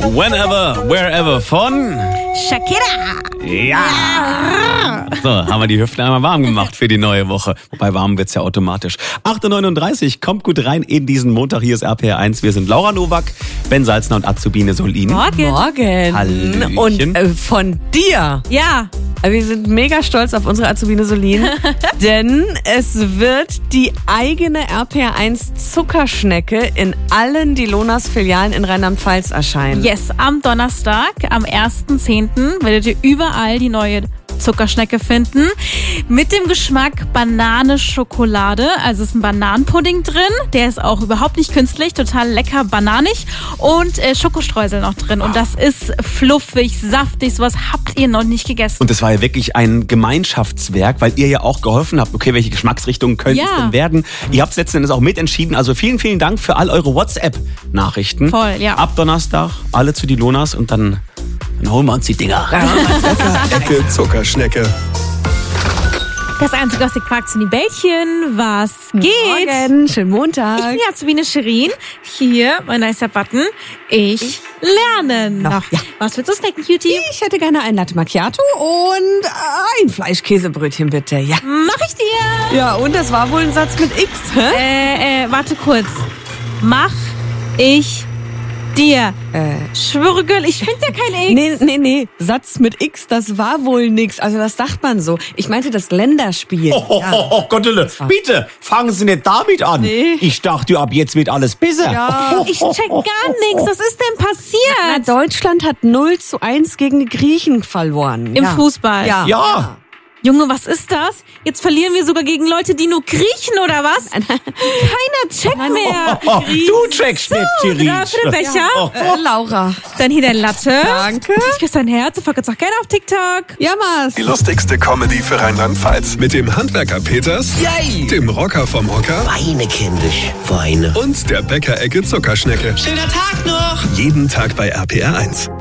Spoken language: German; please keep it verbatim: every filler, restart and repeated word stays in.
Whenever, Wherever von Shakira. Ja. So, haben wir die Hüften einmal warm gemacht für die neue Woche. Wobei warm wird's ja automatisch. acht Uhr neununddreißig, kommt gut rein in diesen Montag. Hier ist R P R eins. Wir sind Laura Nowak, Ben Salzner und Azubine Solin. Morgen. Morgen. Hallöchen. Und äh, von dir. Ja. Wir sind mega stolz auf unsere Azubine Solin, denn es wird die eigene R P R eins Zuckerschnecke in allen Dilonas-Filialen in Rheinland-Pfalz erscheinen. Yes, am Donnerstag, am ersten zehnten werdet ihr überall die neue Zuckerschnecke finden. Mit dem Geschmack Banane-Schokolade. Also ist ein Bananenpudding drin. Der ist auch überhaupt nicht künstlich. Total lecker bananig. Und äh, Schokostreusel noch drin. Und das ist fluffig, saftig. Sowas habt ihr noch nicht gegessen. Und das war ja wirklich ein Gemeinschaftswerk, weil ihr ja auch geholfen habt, okay, welche Geschmacksrichtungen können Ja. es denn werden? Ihr habt es letzten Endes auch mitentschieden. Also vielen, vielen Dank für all eure WhatsApp-Nachrichten. Voll, ja. Ab Donnerstag alle zu Dilonas und dann, dann holen wir uns die Dinger. Ecke Zuckerschnecke. Das einzige, was ihr fragt, sind die Bällchen. Was geht? Morgen, schönen Montag. Ich bin Azubine Shirin. Hier, mein nicer Button. Ich lerne noch. Ja. Was willst du snacken, Cutie? Ich hätte gerne ein Latte Macchiato und ein Fleischkäsebrötchen bitte. Ja. Mach ich dir. Ja, und das war wohl ein Satz mit X, hä? Äh, äh, warte kurz. Mach ich dir. Äh. Schwöre, Girl, ich finde ja kein X. Nee, nee, nee. Satz mit X, das war wohl nix. Also das sagt man so. Ich meinte das Länderspiel. Oh, oh, oh, oh Gottele, bitte, fangen Sie nicht damit an. Nee. Ich dachte, ab jetzt wird alles besser. Ja. Ich check gar nichts. Was ist denn Na, passiert? Deutschland hat null zu eins gegen die Griechen verloren. Im ja. Fußball. Ja. Ja. Junge, was ist das? Jetzt verlieren wir sogar gegen Leute, die nur kriechen, oder was? Keiner checkt mehr. Oh, du checkst nicht, So, Thierry. da für den Becher. Äh, Laura. Dann hier dein Latte. Danke. Ich küsse dein Herz. Du folgst auch gerne auf TikTok. Ja, Mas. Die lustigste Comedy für Rheinland-Pfalz. Mit dem Handwerker Peters, Yay! dem Rocker vom Hocker Weine, kindisch, Weine. und der Bäcker-Ecke Zuckerschnecke. Schöner Tag noch! Jeden Tag bei R P R eins.